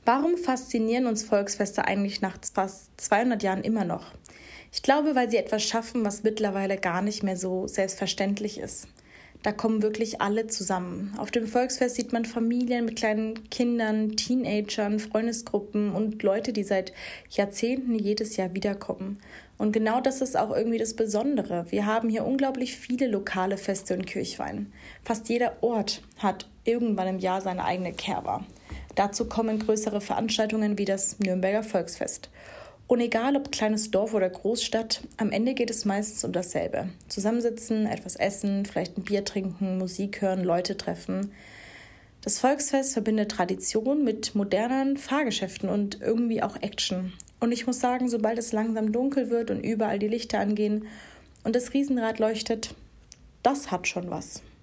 Warum faszinieren uns Volksfeste eigentlich nach fast 200 Jahren immer noch? Ich glaube, weil sie etwas schaffen, was mittlerweile gar nicht mehr so selbstverständlich ist. Da kommen wirklich alle zusammen. Auf dem Volksfest sieht man Familien mit kleinen Kindern, Teenagern, Freundesgruppen und Leute, die seit Jahrzehnten jedes Jahr wiederkommen. Und genau das ist auch irgendwie das Besondere. Wir haben hier unglaublich viele lokale Feste in Kirchweih. Fast jeder Ort hat irgendwann im Jahr seine eigene Kerwa. Dazu kommen größere Veranstaltungen wie das Nürnberger Volksfest. Und egal ob kleines Dorf oder Großstadt, am Ende geht es meistens um dasselbe. Zusammensitzen, etwas essen, vielleicht ein Bier trinken, Musik hören, Leute treffen. Das Volksfest verbindet Tradition mit modernen Fahrgeschäften und irgendwie auch Action. Und ich muss sagen, sobald es langsam dunkel wird und überall die Lichter angehen und das Riesenrad leuchtet, das hat schon was.